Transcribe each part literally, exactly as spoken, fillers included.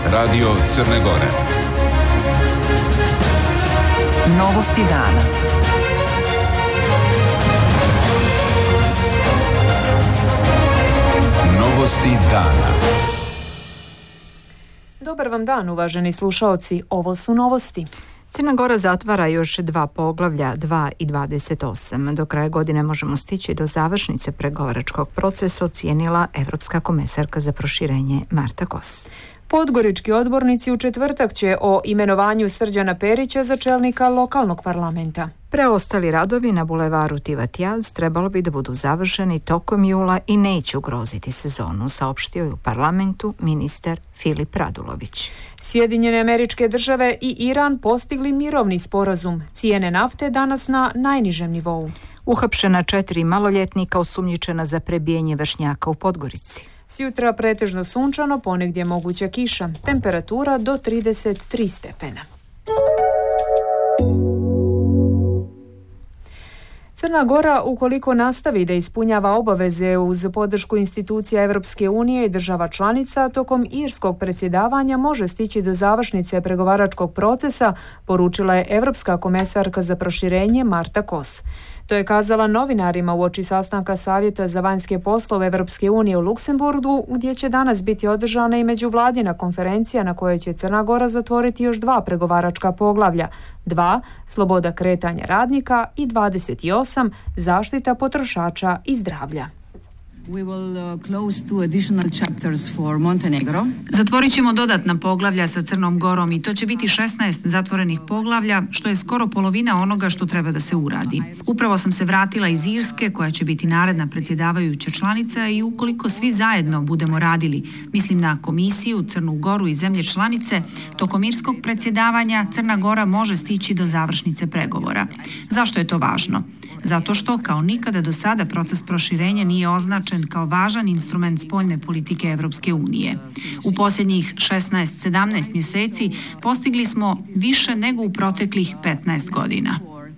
Radio Crne Gore. Novosti dana. Novosti dana. Dobar vam dan, uvaženi slušaoci. Ovo su novosti. Crna Gora zatvara još dva poglavlja, dva i dvadeset osam. Do kraja godine možemo stići do završnice pregovaračkog procesa, ocijenila Evropska komesarka za proširenje Marta Kos. Podgorički odbornici u četvrtak će o imenovanju Srđana Perića za čelnika lokalnog parlamenta. Preostali radovi na bulevaru Tivatijaz trebalo bi da budu završeni tokom jula i neće ugroziti sezonu, saopštio je u parlamentu ministar Filip Radulović. Sjedinjene Američke Države i Iran postigli mirovni sporazum. Cijene nafte danas na najnižem nivou. Uhapšena četiri maloljetnika osumnjičena za prebijanje vršnjaka u Podgorici. Sjutra pretežno sunčano, ponegdje moguća kiša. Temperatura do trideset tri stepena. Crna Gora, ukoliko nastavi da ispunjava obaveze uz podršku institucija Evropske unije i država članica, tokom irskog predsjedavanja može stići do završnice pregovaračkog procesa, poručila je Evropska komesarka za proširenje Marta Kos. To je kazala novinarima uoči sastanka Savjeta za vanjske poslove Evropske unije u Luksemburgu, gdje će danas biti održana i međuvladina konferencija na kojoj će Crna Gora zatvoriti još dva pregovaračka poglavlja. Dva, sloboda kretanja radnika i dvadeset osam, zaštita potrošača i zdravlja. We will uh, close two additional chapters for Montenegro. Zatvorit ćemo dodatna poglavlja sa Crnom Gorom i to će biti šesnaest zatvorenih poglavlja, što je skoro polovina onoga što treba da se uradi. Upravo sam se vratila iz Irske, koja će biti naredna predsjedavajuća članica, i ukoliko svi zajedno budemo radili, mislim na Komisiju, Crnu Goru i zemlje članice, tokom irskog predsjedavanja Crna Gora može stići do završnice pregovora. Zašto je to važno? Zato što, kao nikada do sada, proces proširenja nije označen kao važan instrument spoljne politike Evropske unije. U posljednjih šesnaest sedamnaest mjeseci postigli smo više nego u proteklih petnaest godina.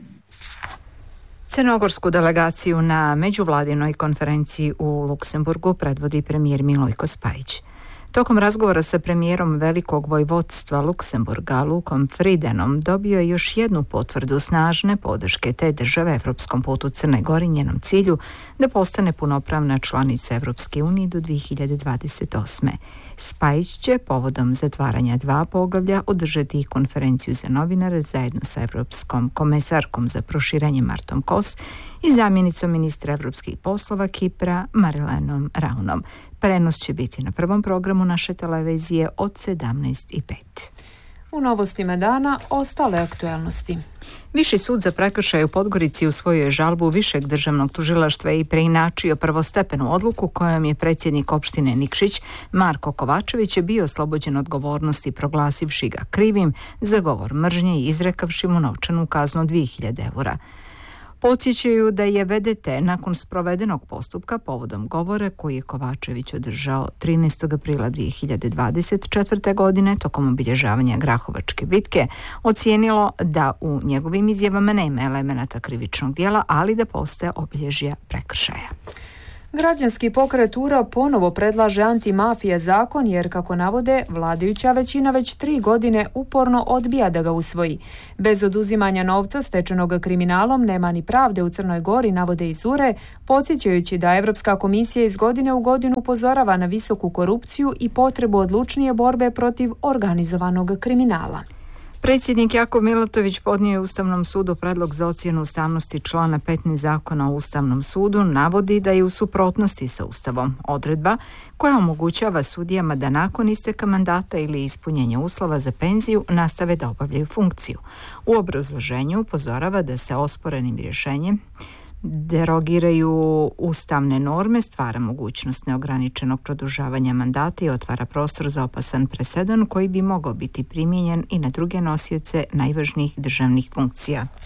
Crnogorsku delegaciju na međuvladinoj konferenciji u Luksemburgu predvodi premijer Milojko Spajić. Tokom razgovora sa premijerom Velikog vojvodstva Luksemburga Lukom Fridenom dobio je još jednu potvrdu snažne podrške te države evropskom putu Crne Gore i njenom cilju da postane punopravna članica Evropske unije do dvije hiljade dvadeset osme. Spajić će povodom zatvaranja dva poglavlja održati i konferenciju za novinare zajedno sa Evropskom komesarkom za proširenje Martom Kos i zamjenicom ministra evropskih poslova Kipra Marilenom Raunom. Prenos će biti na prvom programu naše televizije od sedamnaest i pet. U novostima dana ostale aktualnosti. Viši sud za prekršaj u Podgorici usvojio je žalbu Višeg državnog tužilaštva i preinačio prvostepenu odluku kojom je predsjednik opštine Nikšić Marko Kovačević bio oslobođen odgovornosti proglasivši ga krivim za govor mržnje i izrekavši mu novčanu kaznu od dvije hiljade eura. Podsjećaju da je V D T nakon sprovedenog postupka povodom govora koji je Kovačević održao trinaestog aprila dvije hiljade dvadeset četvrte. godine tokom obilježavanja Grahovačke bitke ocijenilo da u njegovim izjavama nema elemenata krivičnog djela, ali da postoje obilježja prekršaja. Građanski pokret U R A ponovo predlaže antimafija zakon jer, kako navode, vladajuća većina već tri godine uporno odbija da ga usvoji. Bez oduzimanja novca stečenog kriminalom nema ni pravde u Crnoj Gori, navode iz U R E, podsjećajući da Evropska komisija iz godine u godinu upozorava na visoku korupciju i potrebu odlučnije borbe protiv organizovanog kriminala. Predsjednik Jakov Milatović podnio je Ustavnom sudu predlog za ocjenu ustavnosti člana petnaest Zakona o Ustavnom sudu, navodi da je u suprotnosti sa Ustavom odredba koja omogućava sudijama da nakon isteka mandata ili ispunjenja uslova za penziju nastave da obavljaju funkciju. U obrazloženju upozorava da se osporenim rješenjem derogiraju ustavne norme, stvara mogućnost neograničenog produžavanja mandata i otvara prostor za opasan presedan koji bi mogao biti primijenjen i na druge nosioce najvažnijih državnih funkcija.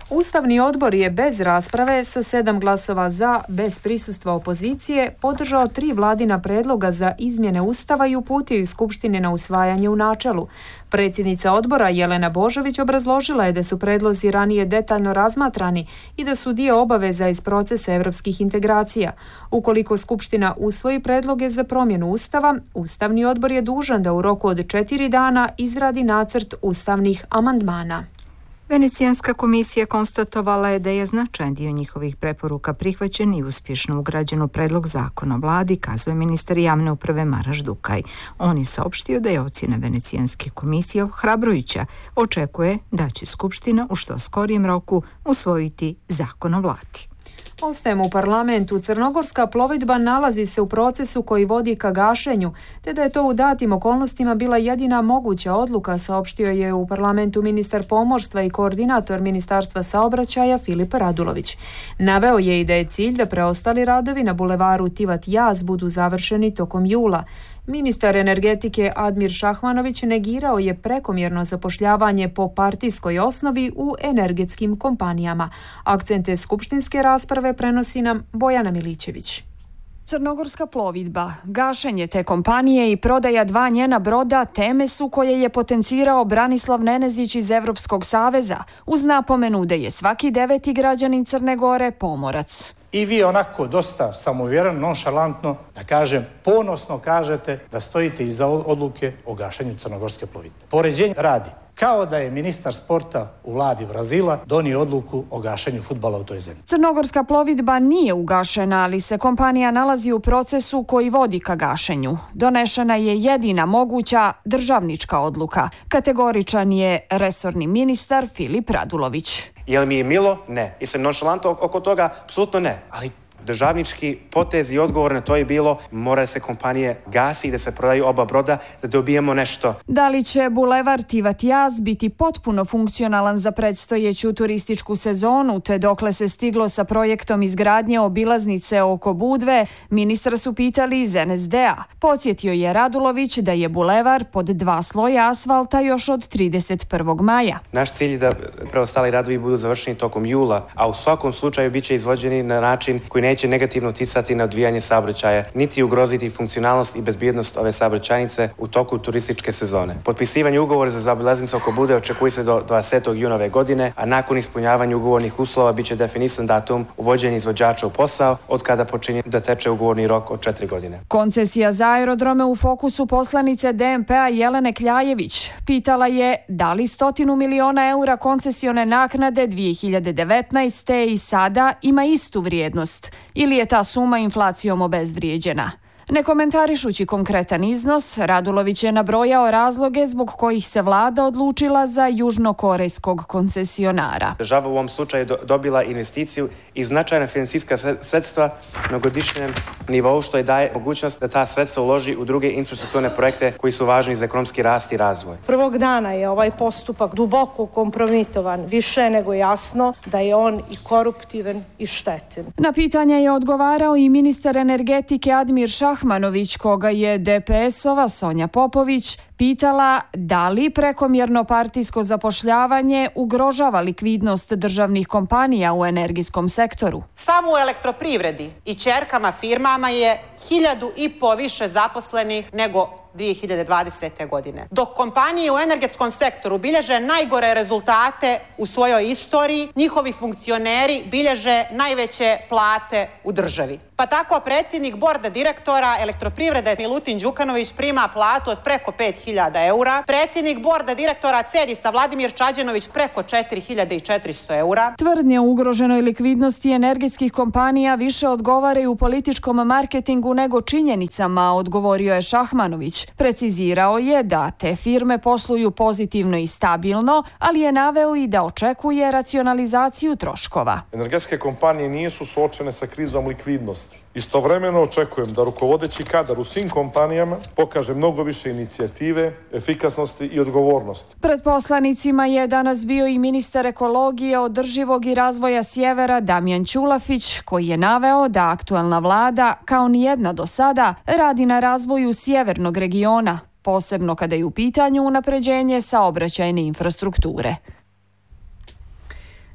Ustavni odbor je bez rasprave sa sedam glasova za, bez prisustva opozicije, podržao tri vladina predloga za izmjene Ustava i uputio iz Skupštine na usvajanje u načelu. Predsjednica odbora Jelena Božović obrazložila je da su predlozi ranije detaljno razmatrani i da su dio obaveza iz procesa evropskih integracija. Ukoliko Skupština usvoji predloge za promjenu Ustava, Ustavni odbor je dužan da u roku od četiri dana izradi nacrt ustavnih amandmana. Venecijanska komisija konstatovala je da je značajan dio njihovih preporuka prihvaćen i uspješno ugrađen u predlog zakona o vladi, kazuje ministar javne uprave Maraš Dukaj. On je saopštio da je ocjena Venecijanske komisije ohrabrujuća. Očekuje da će Skupština u što skorijem roku usvojiti zakon o vladi. Ostajemo u parlamentu. Crnogorska plovidba nalazi se u procesu koji vodi ka gašenju, te da je to u datim okolnostima bila jedina moguća odluka, saopštio je u parlamentu ministar pomorstva i koordinator Ministarstva saobraćaja Filip Radulović. Naveo je i da je cilj da preostali radovi na bulevaru Tivat Jaz budu završeni tokom jula. Ministar energetike Admir Šahmanović negirao je prekomjerno zapošljavanje po partijskoj osnovi u energetskim kompanijama. Akcente skupštinske rasprave prenosi nam Bojana Milićević. Crnogorska plovidba, gašenje te kompanije i prodaja dva njena broda teme su koje je potencirao Branislav Nenezić iz Evropskog saveza, uz napomenu da je svaki deveti građanin Crne Gore pomorac. I vi onako dosta samouvjereno, nonšalantno, da kažem, ponosno kažete da stojite iza odluke o gašenju crnogorske plovidbe. Poređenje radi kao da je ministar sporta u vladi Brazila donio odluku o gašenju fudbala u toj zemlji. Crnogorska plovidba nije ugašena, ali se kompanija nalazi u procesu koji vodi ka gašenju. Donešena je jedina moguća državnička odluka. Kategoričan je resorni ministar Filip Radulović. Je li mi je milo? Ne. Jesam nonšalantno oko toga? Apsolutno ne. Ali državnički potez i odgovor na to je bilo mora se kompanije gasi i da se prodaju oba broda da dobijemo nešto. Da li će bulevar Tivat Jaz biti potpuno funkcionalan za predstojeću turističku sezonu, te dokle se stiglo sa projektom izgradnje obilaznice oko Budve, ministra su pitali iz en es de a. Podsjetio je Radulović da je bulevar pod dva sloja asfalta još od trideset prvog maja. Naš cilj je da preostali radovi budu završeni tokom jula, a u svakom slučaju biće izvođeni na način koji neće će negativno uticati na odvijanje saobraćaja, niti ugroziti funkcionalnost i bezbjednost ove saobraćajnice u toku turističke sezone. Potpisivanje ugovora za zaobilaznicu oko Bude očekuje se do dvadesetog juna ove godine, a nakon ispunjavanja ugovornih uslova biće definisan datum uvođenja izvođača u posao, od kada počinje da teče ugovorni rok od četiri godine. Koncesija za aerodrome u fokusu poslanice de em pe a Jelene Kljajević. Pitala je da li stotinu miliona eura koncesione naknade dvije hiljade devetnaeste. i sada ima istu vrijednost. Ili je ta suma inflacijom obezvrijeđena? Ne komentarišući konkretan iznos, Radulović je nabrojao razloge zbog kojih se vlada odlučila za južnokorejskog koncesionara. Država u ovom slučaju do, dobila investiciju i značajna financijska sredstva na godišnjem nivou, što je daje mogućnost da ta sredstva uloži u druge infrastrukturne projekte koji su važni za ekonomski rast i razvoj. Prvog dana je ovaj postupak duboko kompromitovan, više nego jasno da je on i koruptivan i štetan. Na pitanja je odgovarao i ministar energetike Admir Šahmanović, koga je de pe es-ova Sonja Popović pitala da li prekomjerno partijsko zapošljavanje ugrožava likvidnost državnih kompanija u energijskom sektoru. Samo u elektroprivredi i ćerkama firmama je hiljadu i po više zaposlenih nego dvije hiljade dvadesete. godine. Dok kompanije u energetskom sektoru bilježe najgore rezultate u svojoj istoriji, njihovi funkcioneri bilježe najveće plate u državi. Pa tako predsjednik borda direktora elektroprivrede Milutin Đukanović prima platu od preko pet hiljada eura, predsjednik borda direktora Cedisa Vladimir Čađenović preko četiri hiljade četiristo eura. Tvrdnje o ugroženoj likvidnosti energetskih kompanija više odgovaraju u političkom marketingu nego činjenicama, odgovorio je Šahmanović. Precizirao je da te firme posluju pozitivno i stabilno, ali je naveo i da očekuje racionalizaciju troškova. Energetske kompanije nisu suočene sa krizom likvidnosti. Istovremeno očekujem da rukovodeći kadar u svim kompanijama pokaže mnogo više inicijative, efikasnosti i odgovornosti. Pred poslanicima je danas bio i ministar ekologije, održivog i razvoja sjevera Damjan Ćulafić, koji je naveo da aktualna vlada, kao ni jedna do sada, radi na razvoju sjevernog regiona, posebno kada je u pitanju unapređenje saobraćajne infrastrukture.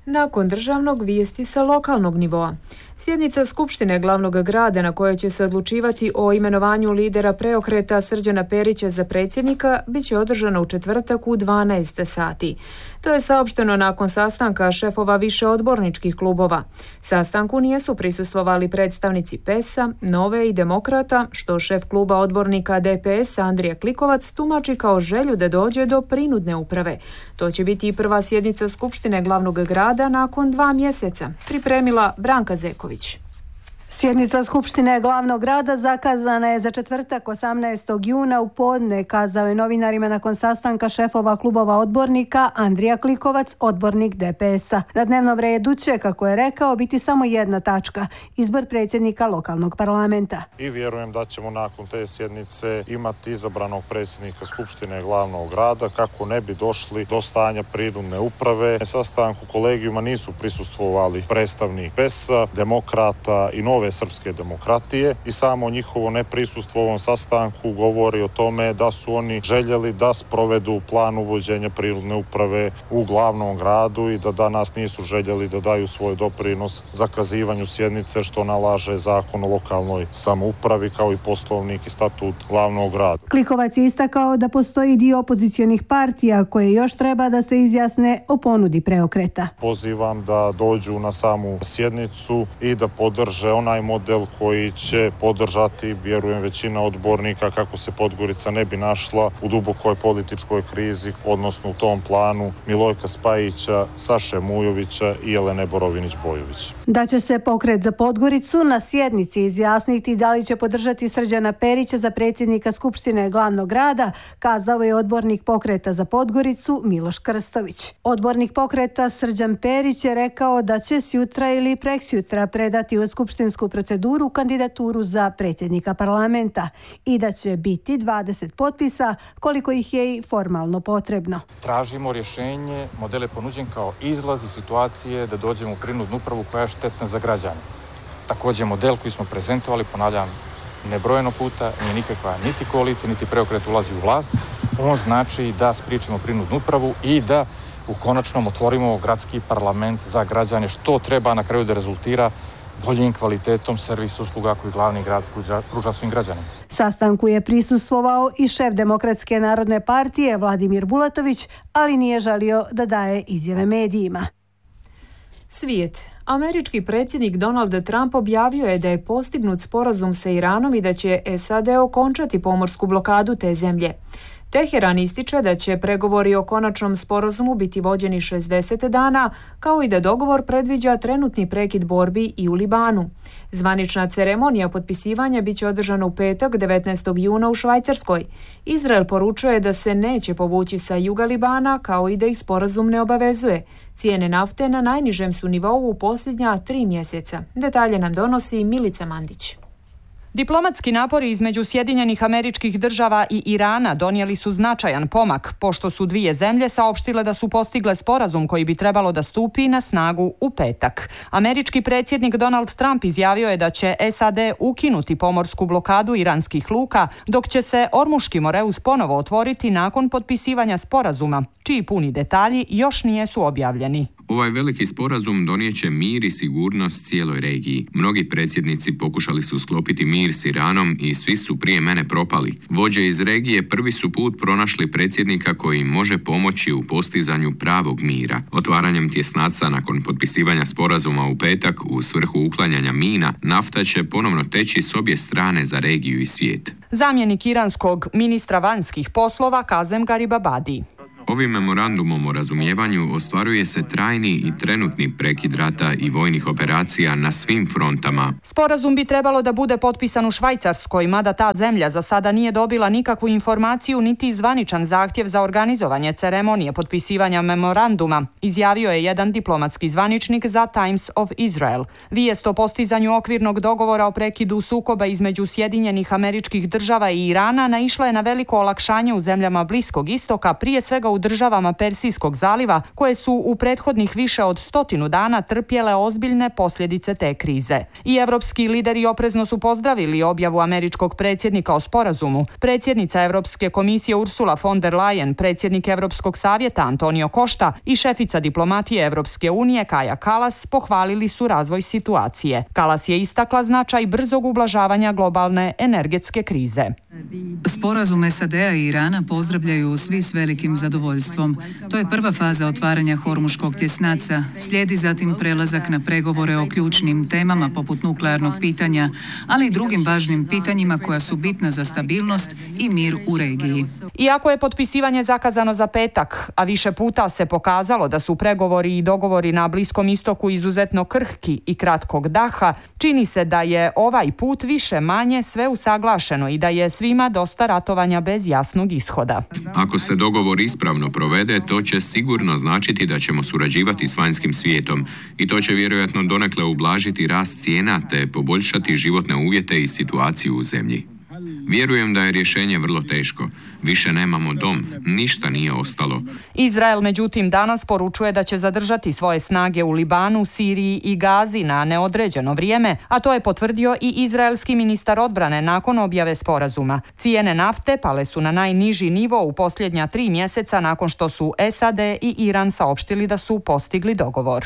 Nakon državnog, vijesti sa lokalnog nivoa. Sjednica Skupštine glavnog grada na kojoj će se odlučivati o imenovanju lidera preokreta Srđana Perića za predsjednika bit će održana u četvrtak u dvanaest sati. To je saopšteno nakon sastanka šefova više odborničkih klubova. Sastanku nisu prisustvovali predstavnici P E S-a, Nove i Demokrata, što šef kluba odbornika D P S Andrija Klikovac tumači kao želju da dođe do prinudne uprave. To će biti i prva sjednica Skupštine glavnog grada nakon dva mjeseca, pripremila Branka Zeković. Sjednica Skupštine glavnog grada zakazana je za četvrtak osamnaestog juna u podne, kazao je novinarima nakon sastanka šefova klubova odbornika Andrija Klikovac, odbornik D P S-a. Na dnevnom redu će, kako je rekao, biti samo jedna tačka, izbor predsjednika lokalnog parlamenta. I vjerujem da ćemo nakon te sjednice imati izabranog predsjednika Skupštine glavnog grada kako ne bi došli do stanja prinudne uprave. Na sastanku kolegijuma nisu prisustvovali predstavnik P E S-a, Demokrata i Nove srpske demokratije i samo njihovo neprisustvo u ovom sastanku govori o tome da su oni željeli da sprovedu plan uvođenja prinudne uprave u glavnom gradu i da danas nisu željeli da daju svoj doprinos zakazivanju sjednice što nalaže zakon o lokalnoj samoupravi kao i poslovnik i statut glavnog grada. Klikovac je istakao da postoji dio opozicionih partija koje još treba da se izjasne o ponudi preokreta. Pozivam da dođu na samu sjednicu i da podrže onaj model koji će podržati, vjerujem, većina odbornika kako se Podgorica ne bi našla u dubokoj političkoj krizi, odnosno u tom planu Milojka Spajića, Saše Mujovića i Jelene Borovinić-Bojović. Da će se pokret za Podgoricu na sjednici izjasniti da li će podržati Srđana Perića za predsjednika Skupštine glavnog grada, kazao je odbornik pokreta za Podgoricu Miloš Krstović. Odbornik pokreta Srđan Perić je rekao da će sjutra ili preksjutra predati u skupštinsku proceduru kandidaturu za predsjednika parlamenta i da će biti dvadeset potpisa koliko ih je i formalno potrebno. Tražimo rješenje, model je ponuđen kao izlaz iz situacije da dođemo u prinudnu upravu koja je štetna za građane. Također model koji smo prezentovali, ponavljam, nebrojeno puta, nije nikakva niti koalicija, niti preokret ulazi u vlast. On znači da spriječimo prinudnu upravu i da u konačnom otvorimo gradski parlament za građane, što treba na kraju da rezultira boljim kvalitetom servis usluga koji glavni grad pruža svim građanima. Sastanku je prisustvovao i šef Demokratske narodne partije Vladimir Bulatović, ali nije želio da daje izjave medijima. Svijet. Američki predsjednik Donald Trump objavio je da je postignut sporazum sa Iranom i da će S A D okončati pomorsku blokadu te zemlje. Teheran ističe da će pregovori o konačnom sporazumu biti vođeni šezdeset dana, kao i da dogovor predviđa trenutni prekid borbi i u Libanu. Zvanična ceremonija potpisivanja biće održana u petak devetnaestog juna u Švajcarskoj. Izrael poručuje da se neće povući sa juga Libana, kao i da ih sporazum ne obavezuje. Cijene nafte na najnižem su nivou u posljednja tri mjeseca. Detalje nam donosi Milica Mandić. Diplomatski napori između Sjedinjenih Američkih Država i Irana donijeli su značajan pomak, pošto su dvije zemlje saopštile da su postigle sporazum koji bi trebalo da stupi na snagu u petak. Američki predsjednik Donald Trump izjavio je da će S A D ukinuti pomorsku blokadu iranskih luka, dok će se Ormuški Moreus ponovo otvoriti nakon potpisivanja sporazuma, čiji puni detalji još nisu objavljeni. Ovaj veliki sporazum donijeće mir i sigurnost cijeloj regiji. Mnogi predsjednici pokušali su sklopiti mir s Iranom i svi su prije mene propali. Vođe iz regije prvi su put pronašli predsjednika koji može pomoći u postizanju pravog mira. Otvaranjem tjesnaca nakon potpisivanja sporazuma u petak u svrhu uklanjanja mina, nafta će ponovno teći s obje strane za regiju i svijet. Zamjenik iranskog ministra vanjskih poslova Kazem Garibabadi. Ovim memorandumom o razumijevanju ostvaruje se trajni i trenutni prekid rata i vojnih operacija na svim frontama. Sporazum bi trebalo da bude potpisan u Švajcarskoj, mada ta zemlja za sada nije dobila nikakvu informaciju niti zvaničan zahtjev za organizovanje ceremonije potpisivanja memoranduma, izjavio je jedan diplomatski zvaničnik za Times of Israel. Vijest o postizanju okvirnog dogovora o prekidu sukoba između Sjedinjenih Američkih Država i Irana naišla je na veliko olakšanje u zemljama Bliskog istoka, prije svega u državama Persijskog zaliva koje su u prethodnih više od stotinu dana trpjele ozbiljne posljedice te krize. I evropski lideri oprezno su pozdravili objavu američkog predsjednika o sporazumu. Predsjednica Europske komisije Ursula von der Leyen, predsjednik Europskog savjeta Antonio Costa i šefica diplomatije Europske unije Kaja Kallas pohvalili su razvoj situacije. Kallas je istakla značaj brzog ublažavanja globalne energetske krize. Sporazum S A D-a i Irana pozdravljaju svi s velikim zadovoljstvom. To je prva faza otvaranja Hormuškog tjesnaca. Slijedi zatim prelazak na pregovore o ključnim temama poput nuklearnog pitanja, ali i drugim važnim pitanjima koja su bitna za stabilnost i mir u regiji. Iako je potpisivanje zakazano za petak, a više puta se pokazalo da su pregovori i dogovori na Bliskom istoku izuzetno krhki i kratkog daha, čini se da je ovaj put više manje sve usaglašeno i da je svima dosta ratovanja bez jasnog ishoda. Ako se dogovor ispravno provede, to će sigurno značiti da ćemo surađivati s vanjskim svijetom i to će vjerojatno donekle ublažiti rast cijena te poboljšati životne uvjete i situaciju u zemlji. Vjerujem da je rješenje vrlo teško. Više nemamo dom, ništa nije ostalo. Izrael međutim danas poručuje da će zadržati svoje snage u Libanu, Siriji i Gazi na neodređeno vrijeme, a to je potvrdio i izraelski ministar odbrane nakon objave sporazuma. Cijene nafte pale su na najniži nivo u posljednja tri mjeseca nakon što su S A D i Iran saopštili da su postigli dogovor.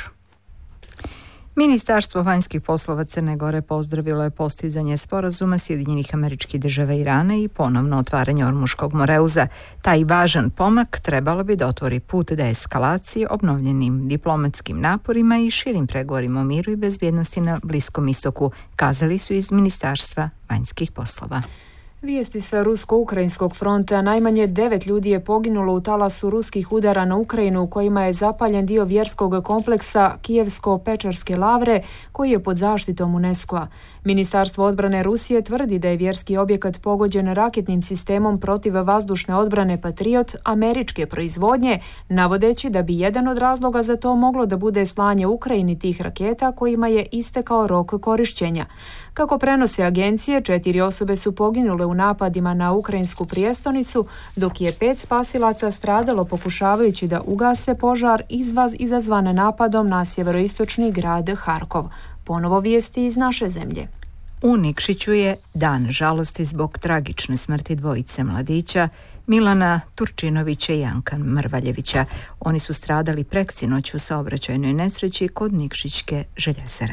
Ministarstvo vanjskih poslova Crne Gore pozdravilo je postizanje sporazuma Sjedinjenih Američkih Država i Irana i ponovno otvaranje Ormuškog moreuza. Taj važan pomak trebalo bi da otvori put deeskalacije, obnovljenim diplomatskim naporima i širim pregovorima o miru i bezbjednosti na Bliskom istoku, kazali su iz Ministarstva vanjskih poslova. Vijesti sa rusko-ukrajinskog fronta. Najmanje devet ljudi je poginulo u talasu ruskih udara na Ukrajinu u kojima je zapaljen dio vjerskog kompleksa Kijevsko-Pečarske lavre koji je pod zaštitom UNESCO-a. Ministarstvo odbrane Rusije tvrdi da je vjerski objekat pogođen raketnim sistemom protiv vazdušne odbrane Patriot američke proizvodnje, navodeći da bi jedan od razloga za to moglo da bude slanje Ukrajini tih raketa kojima je istekao rok korišćenja. Kako prenose agencije, četiri osobe su poginule u napadima na ukrajinsku prijestolnicu, dok je pet spasilaca stradalo pokušavajući da ugase požar izvaz izazvan napadom na sjeveroistočni grad Harkov. Ponovo vijesti iz naše zemlje. U Nikšiću je dan žalosti zbog tragične smrti dvojice mladića, Milana Turčinovića i Janka Mrvaljevića. Oni su stradali preksinoć u saobraćajnoj nesreći kod Nikšićke željezare.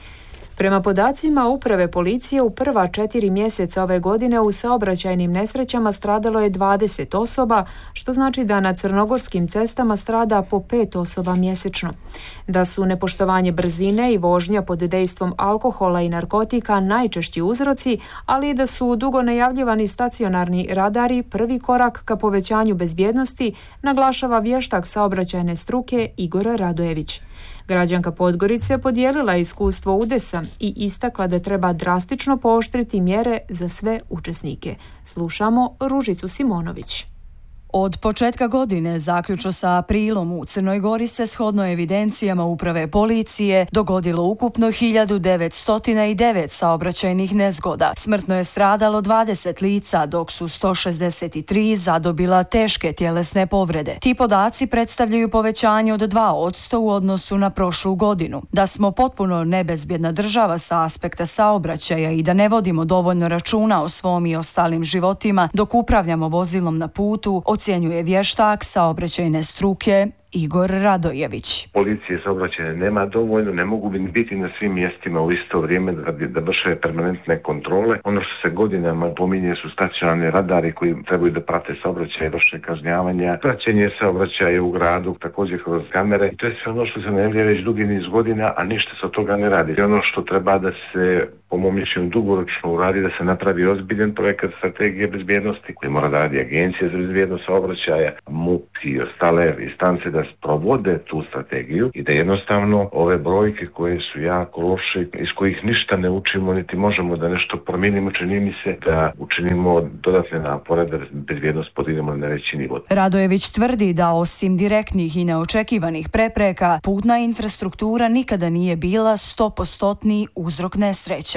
Prema podacima Uprave policije, u prva četiri mjeseca ove godine u saobraćajnim nesrećama stradalo je dvadeset osoba, što znači da na crnogorskim cestama strada po pet osoba mjesečno. Da su nepoštovanje brzine i vožnja pod dejstvom alkohola i narkotika najčešći uzroci, ali i da su dugo najavljivani stacionarni radari prvi korak ka povećanju bezbjednosti, naglašava vještak saobraćajne struke Igor Radojević. Građanka Podgorice podijelila iskustvo udesa i istakla da treba drastično pooštriti mjere za sve učesnike. Slušamo Ružicu Simonović. Od početka godine, zaključno sa aprilom, u Crnoj Gori se shodno evidencijama Uprave policije dogodilo ukupno hiljadu devetsto devet saobraćajnih nezgoda. Smrtno je stradalo dvadeset lica, dok su sto šezdeset tri zadobila teške tjelesne povrede. Ti podaci predstavljaju povećanje od dva posto u odnosu na prošlu godinu. Da smo potpuno nebezbjedna država sa aspekta saobraćaja i da ne vodimo dovoljno računa o svom i ostalim životima dok upravljamo vozilom na putu, ocjenjuje vještak saobraćajne struke Igor Radojević. Policije saobraćaja nema dovoljno, ne mogu biti na svim mjestima u isto vrijeme da, da vrše permanentne kontrole. Ono što se godinama pominje su stacionarni radari koji trebaju da prate saobraćaj, vrše kažnjavanja, praćenje saobraćaja u gradu, također kroz kamere. I to je sve ono što se najavljuje već dugi niz godina, a ništa se od toga ne radi. I ono što treba da se, po mom mišljenju, dugoročno uradi, da se napravi ozbiljan projekat strategije bezbjednosti koji mora da radi Agencija za bezbjednost saobraćaja, MUP i ostale instance da sprovode tu strategiju i da jednostavno ove brojke koje su jako loše, iz kojih ništa ne učimo, niti možemo da nešto promijenimo, čini mi se da učinimo dodatne napore da bezbjednost podignemo na veći nivo. Radojević tvrdi da osim direktnih i neočekivanih prepreka, putna infrastruktura nikada nije bila sto posto uzrok nesreća.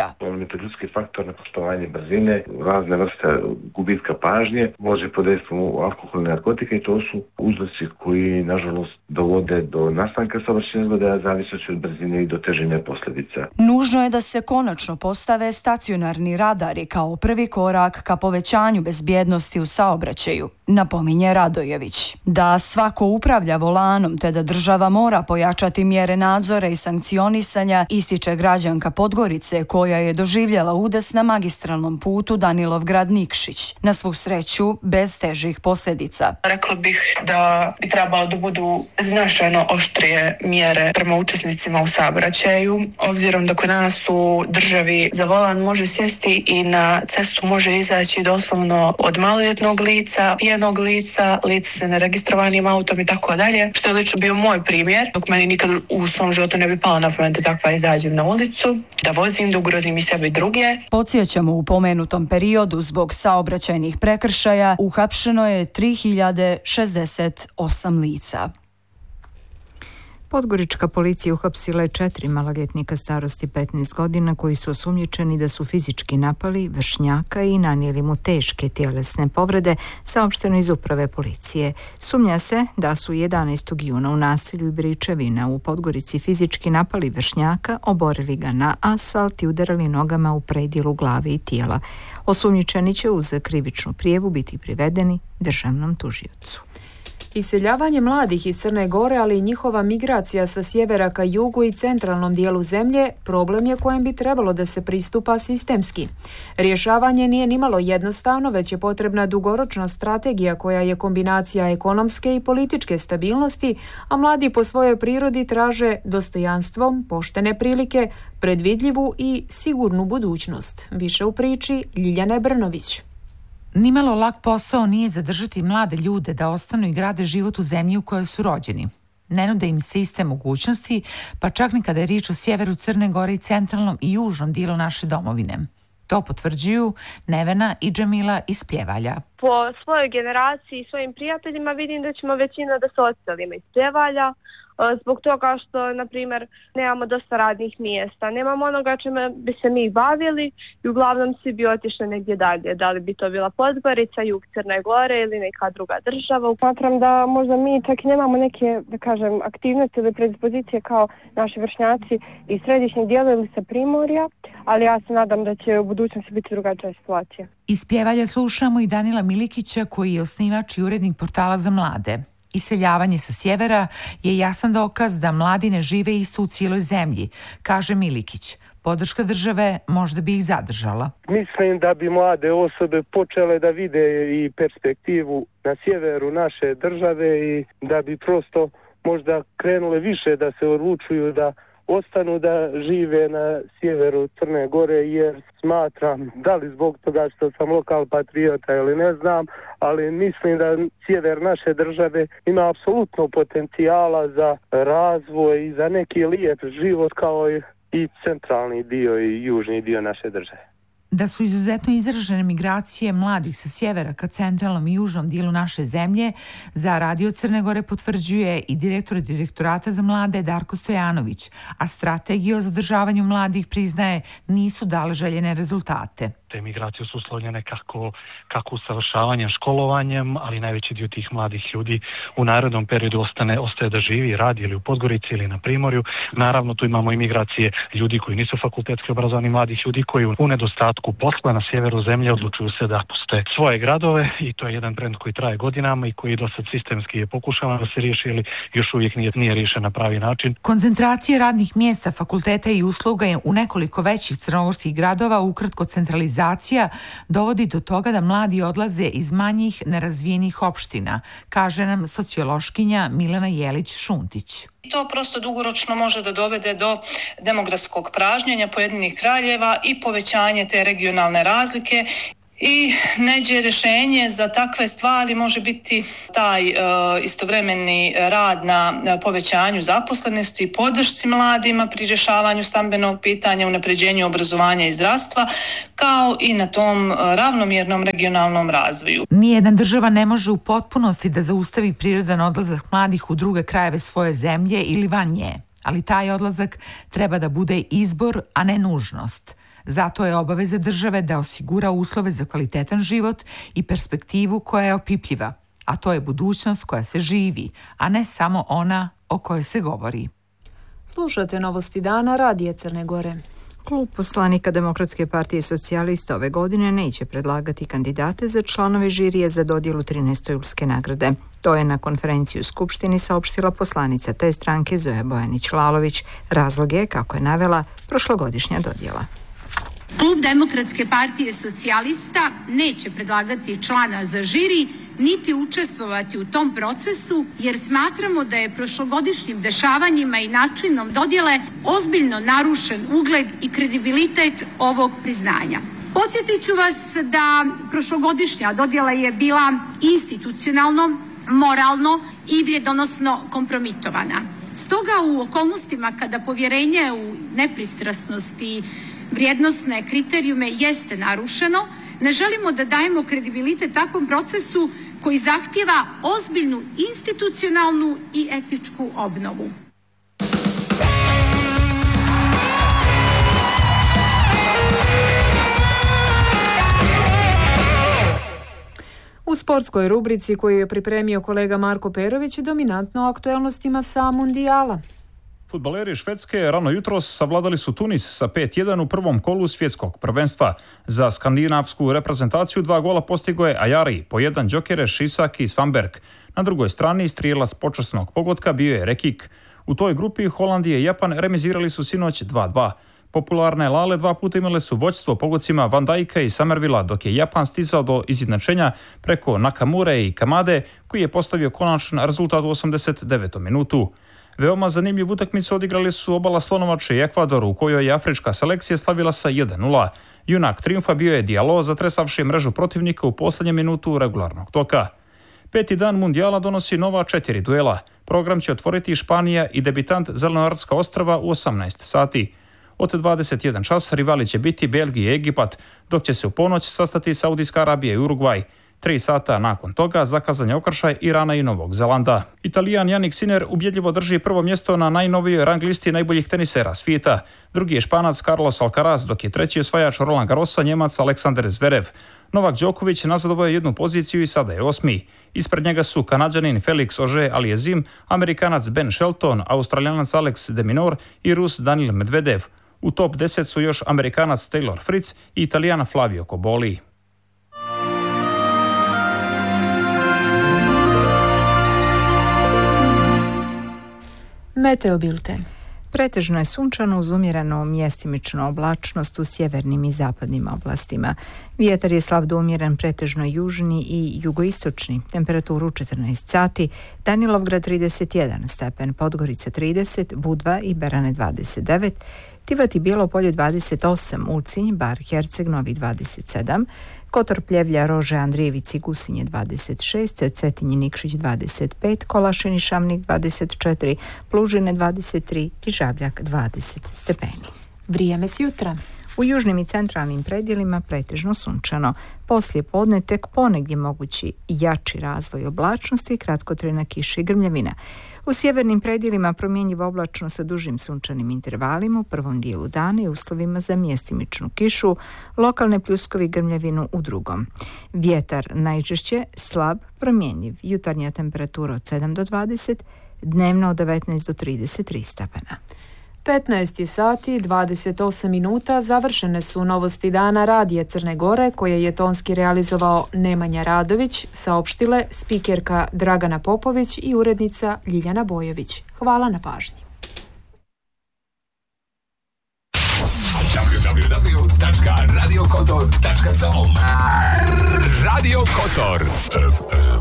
Nikšića. To ljudski faktor, nepoštovanje brzine, razne vrste gubitka pažnje, može pod dejstvom alkohola i narkotika i to su uzroci koji nažalost dovode do nastanka saobraćajne nezgode, a zaviseći od brzine i do težine posljedica. Nužno je da se konačno postave stacionarni radari kao prvi korak ka povećanju bezbjednosti u saobraćaju, napominje Radojević. Da svako upravlja volanom te da država mora pojačati mjere nadzora i sankcionisanja, ističe građanka Podgorice koja je doživjela udes na magistralnom putu Danilovgrad-Nikšić. Na svu sreću, bez težih posljedica. Rekla bih da bi trebalo da budu značajno oštrije mjere prema učesnicima u saobraćaju, obzirom da kod nas u državi za volan može sjesti i na cestu može izaći doslovno od maloljetnog lica, pijenog lica, lica sa neregistrovanim autom i tako dalje, što je lično bio moj primjer, dok meni nikad u svom životu ne bi palo na pamet da takva izađem na ulicu, da vozim, da ugrozim i sebe i druge. Podsjećamo, u pomenutom periodu zbog saobraćajnih prekršaja uhapšeno je tri hiljade šezdeset osam lica. Podgorička policija uhapsila je četiri maloljetnika starosti petnaest godina koji su osumnjičeni da su fizički napali vršnjaka i nanijeli mu teške tjelesne povrede, saopšteno iz uprave policije. Sumnja se da su jedanaestog juna u naselju Bričevina u Podgorici fizički napali vršnjaka, oborili ga na asfalt i udarali nogama u predjelu glave i tijela. Osumnjičeni će uz krivičnu prijavu biti privedeni državnom tužiocu. Iseljavanje mladih iz Crne Gore, ali i njihova migracija sa sjevera ka jugu i centralnom dijelu zemlje problem je kojem bi trebalo da se pristupa sistemski. Rješavanje nije nimalo jednostavno, već je potrebna dugoročna strategija koja je kombinacija ekonomske i političke stabilnosti, a mladi po svojoj prirodi traže dostojanstvom, poštene prilike, predvidljivu i sigurnu budućnost. Više u priči Ljiljane Brnović. Nimalo lak posao nije zadržati mlade ljude da ostanu i grade život u zemlji u kojoj su rođeni. Ne nude im se iste mogućnosti, pa čak ni kada je riječ o sjeveru Crne Gore i centralnom i južnom dijelu naše domovine. To potvrđuju Nevena i Džamila iz Pljevalja. Po svojoj generaciji i svojim prijateljima vidim da ćemo većina da se odselimo iz Pljevalja, zbog toga što, na primjer, nemamo dosta radnih mjesta, nemamo onoga čime bi se mi bavili i uglavnom svi bi otišli negdje dalje, da li bi to bila Podgorica, jug Crne Gore ili neka druga država. Smatram da možda mi čak i nemamo neke, da kažem, aktivnosti ili predispozicije kao naši vršnjaci iz središnjeg dijela ili sa Primorja, ali ja se nadam da će u budućnosti biti drugačija situacija. Iz Pljevalja slušamo i Danila Milikića koji je osnivač i urednik portala za mlade. Iseljavanje sa sjevera je jasan dokaz da mladi ne žive isto u cijeloj zemlji, kaže Milikić. Podrška države možda bi ih zadržala. Mislim da bi mlade osobe počele da vide i perspektivu na sjeveru naše države i da bi prosto možda krenule više da se odlučuju da ostanu da žive na sjeveru Crne Gore, jer smatram, da li zbog toga što sam lokal patriota ili ne znam, ali mislim da sjever naše države ima apsolutno potencijala za razvoj i za neki lijep život kao i centralni dio i južni dio naše države. Da su izuzetno izražene migracije mladih sa sjevera ka centralnom i južnom dijelu naše zemlje, za Radio Crne Gore potvrđuje i direktor Direktorata za mlade Darko Stojanović, a strategije o zadržavanju mladih, priznaje, nisu dale željene rezultate. Te migracije su uslovljene kako, kako usavršavanjem, školovanjem, ali najveći dio tih mladih ljudi u narednom periodu ostane, ostaje da živi, radi ili u Podgorici ili na Primorju. Naravno, tu imamo i migracije ljudi koji nisu fakultetski obrazovani, mladih ljudi koji u nedostatku posla na sjeveru zemlje odlučuju se da puste svoje gradove i to je jedan trend koji traje godinama i koji do sad sistemski je pokušavan da se riješi, ali još uvijek nije, nije riješen na pravi način. Koncentracije radnih mjesta, fakulteta i usluga je u nekoliko većih crnogorskih gradova, ukratko centralizacija, dovodi do toga da mladi odlaze iz manjih nerazvijenih opština, kaže nam sociološkinja Milena Jelić-Šuntić. To prosto dugoročno može da dovede do demografskog pražnjenja pojedinih kraljeva i povećanje te regionalne razlike. I neđe rješenje za takve stvari može biti taj e, istovremeni rad na povećanju zaposlenosti i podršci mladima pri rješavanju stambenog pitanja, unapređenju obrazovanja i zdravstva, kao i na tom ravnomjernom regionalnom razvoju. Nijedna država ne može u potpunosti da zaustavi prirodan odlazak mladih u druge krajeve svoje zemlje ili van nje, ali taj odlazak treba da bude izbor, a ne nužnost. Zato je obaveza države da osigura uslove za kvalitetan život i perspektivu koja je opipljiva, a to je budućnost koja se živi, a ne samo ona o kojoj se govori. Slušate Novosti dana radija Crne Gore. Klub poslanika Demokratske partije socijalista ove godine neće predlagati kandidate za članove žirije za dodjelu trinaeste julske nagrade. To je na konferenciji u Skupštini saopštila poslanica te stranke Zoja Bojanić-Lalović. Razlog je, kako je navela, prošlogodišnja dodjela. Klub Demokratske partije socijalista neće predlagati člana za žiri niti učestvovati u tom procesu, jer smatramo da je prošlogodišnjim dešavanjima i načinom dodjele ozbiljno narušen ugled i kredibilitet ovog priznanja. Podsjetit ću vas da prošlogodišnja dodjela je bila institucionalno, moralno i vrijedonosno kompromitovana. Stoga u okolnostima kada povjerenje u nepristrasnost i vrijednosne kriterijume jeste narušeno, ne želimo da dajemo kredibilitet takvom procesu koji zahtijeva ozbiljnu institucionalnu i etičku obnovu. U sportskoj rubrici koju je pripremio kolega Marko Perović, dominantno o aktuelnostima sa mundijala. Fudbaleri Švedske rano jutros savladali su Tunis sa pet jedan u prvom kolu svjetskog prvenstva. Za skandinavsku reprezentaciju dva gola postigo je Ajari, po jedan Džokereš, Isak i Svanberg. Na drugoj strani strijelac počasnog pogotka bio je Rekik. U toj grupi Holandija i Japan remizirali su sinoć dva dva. Popularne Lale dva puta imale su vođstvo pogocima Van Dijka i Somervilla, dok je Japan stizao do izjednačenja preko Nakamure i Kamade, koji je postavio konačan rezultat u osamdeset devetom minutu. Veoma zanimljivu utakmicu odigrali su obala Slonovače i Ekvador, u kojoj je afrička selekcija slavila sa jedan nula. Junak triumfa bio je Diallo, zatresavši mrežu protivnika u posljednjem minutu regularnog toka. Peti dan mundijala donosi nova četiri duela. Program će otvoriti Španija i debitant Zelenortska ostrva u osamnaest sati. Od dvadeset jedan čas rivali će biti Belgija i Egipat, dok će se u ponoć sastati Saudijska Arabija i Urugvaj. Tri sata nakon toga zakazan je okršaj Irana i Novog Zelanda. Italijan Jannik Sinner ubjedljivo drži prvo mjesto na najnovijoj rang listi najboljih tenisera svijeta. Drugi je Španac Carlos Alcaraz, dok je treći osvajač Roland Garrosa Njemac Aleksander Zverev. Novak Đoković nazadovao je jednu poziciju i sada je osmi. Ispred njega su Kanadžanin Felix Auger-Aliassime, Amerikanac Ben Shelton, Australijanac Alex de Minaur i Rus Daniil Medvedev. U top deset su još Amerikanac Taylor Fritz i Italijana Flavio Cobolli. Meteo bilten. Pretežno je sunčano uz umjerenu mjestimičnu oblačnost u sjevernim i zapadnim oblastima. Vjetar je slab do umjeren, pretežno južni i jugoistočni. Temperaturu četrnaest sati, Danilovgrad trideset jedan stepen, Podgorica trideset, Budva i Berane dvadeset devet, Tivat i Bijelo-Polje dvadeset osam, Ulcinj, Bar, Herceg Novi dvadeset sedam, Kotor, Pljevlja, Rože, Andrijevici, Gusinje dvadeset šest, Cetinje, Nikšić dvadeset pet, Kolašin i Šamnik dvadeset četiri, Plužine dvadeset tri i Žabljak dvadeset stepeni. Vrijeme s jutra. U južnim i centralnim predjelima pretežno sunčano. Poslije podne tek ponegdje mogući jači razvoj oblačnosti i kratkotrajna kiša i grmljavina. U sjevernim predjelima promjenjiva oblačnost sa dužim sunčanim intervalima u prvom dijelu dana i uslovima za mjestimičnu kišu, lokalne pljuskovi i grmljavinu u drugom. Vjetar najčešće slab, promjenjiv, jutarnja temperatura od sedam do dvadeset, dnevno od devetnaest do trideset tri stepena. petnaest sati, dvadeset osam minuta, završene su Novosti dana radija Crne Gore, koje je tonski realizovao Nemanja Radović, saopštile spikerka Dragana Popović i urednica Ljiljana Bojović. Hvala na pažnji. w w w tačka radio kotor tačka com Radio Kotor F M